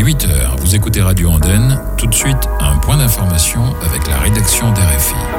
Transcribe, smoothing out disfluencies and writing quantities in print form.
8 h, vous écoutez Radio Andenne. Tout de suite, un point d'information avec la rédaction d'RFI.